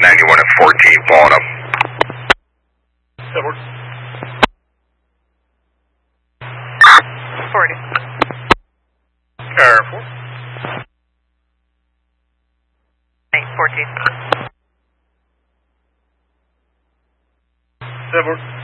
91 and 14 following up. That works. 40. Careful. 14. That works.